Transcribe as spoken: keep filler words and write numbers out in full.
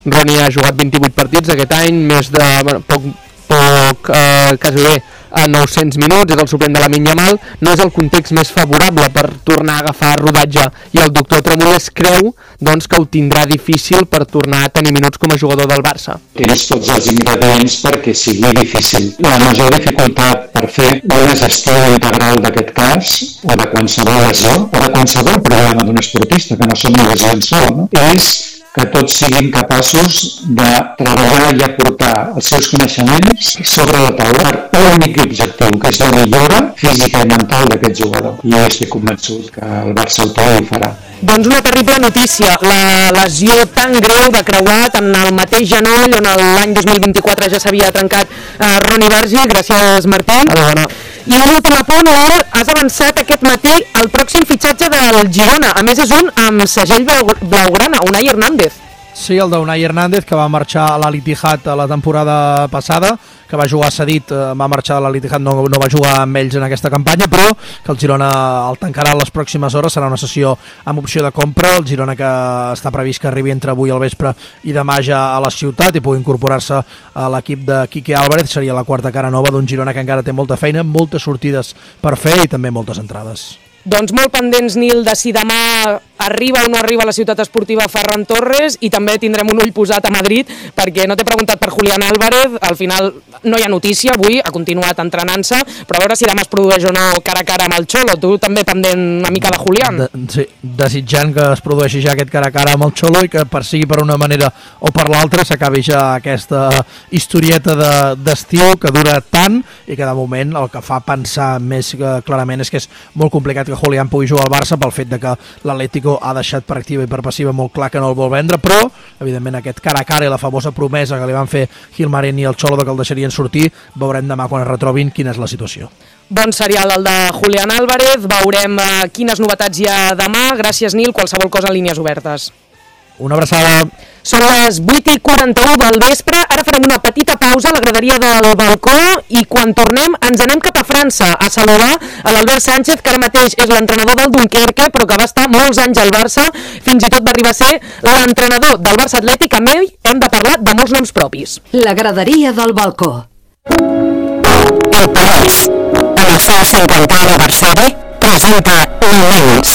Roni ha jugat vint-i-vuit partits aquest any, més de bueno, poc, poc eh, quasi bé a nou-cents minuts, és el suplent de Lamine Yamal, no és el context més favorable per tornar a agafar rodatge, i el doctor Tremolés creu doncs, que ho tindrà difícil per tornar a tenir minuts com a jugador del Barça. Tens tots els ingredients perquè sigui difícil. La major dificultat per fer una gestió integral d'aquest cas, o de qualsevol lesió, o de qualsevol problema d'un esportista, que no són lesions sol, no? és que tots siguin capaços de treballar i aportar els seus coneixements sobre la taula per l'únic objectiu, que és la millora física i mental d'aquest jugador. I jo estic convençut que el Barça el ho farà. Doncs una terrible notícia, la lesió tan greu de creuat en el mateix genoll on l'any dos mil vint-i-quatre ja s'havia trencat eh, Roni Vergi. Gràcies, Martí. Hola, I un últim apunt, has avançat aquest matí el pròxim fitxatge del Girona, a més és un amb segell blaugrana, Unai Hernández. Sí, el d'Unai Hernández, que va marxar a l'Al-Ittihad la temporada passada, que va jugar cedit, va marxar a l'Al-Ittihad, no, no va jugar amb ells en aquesta campanya, però que el Girona el tancarà les pròximes hores, serà una sessió amb opció de compra. El Girona, que està previst que arribi entre avui al vespre i demà ja a la ciutat i pugui incorporar-se a l'equip de Quique Álvarez, seria la quarta cara nova d'un Girona que encara té molta feina, moltes sortides per fer i també moltes entrades. Doncs molt pendents, Nil, de si demà arriba o no arriba a la ciutat esportiva Ferran Torres, i també tindrem un ull posat a Madrid, perquè no t'he preguntat per Julián Álvarez, al final no hi ha notícia avui, ha continuat entrenant-se, però a veure si demà es produeix o no cara a cara amb el Xolo. Tu també pendent una mica de Julián. De, sí, desitjant que es produeixi ja aquest cara a cara amb el Xolo i que per sigui per una manera o per l'altra s'acabi ja aquesta historieta de, d'estiu que dura tant i que de moment el que fa pensar més que clarament és que és molt complicat que Julián pugui jugar al Barça pel fet de que l'Atlético ha deixat per activa i per passiva molt clar que no el vol vendre, però evidentment aquest cara a cara i la famosa promesa que li van fer Gilmarín i el Xolo de que el deixarien sortir, veurem demà quan es retrobin quina és la situació. Bon serial el de Julián Álvarez, veurem eh, quines novetats hi ha demà. Gràcies, Nil, qualsevol cosa en línies obertes. Una abraçada. Són les vuit i quaranta-u del vespre, ara farem una petita pausa a la graderia del balcó i quan tornem ens anem cap a França a saludar a l'Albert Sánchez, que ara mateix és l'entrenador del Dunkerque, però que va estar molts anys al Barça, fins i tot va arribar a ser l'entrenador del Barça Atlètic. Amb ell hem de parlar de molts noms propis. La graderia del balcó. El País, en el seu cinquantè aniversari, presenta un Moments,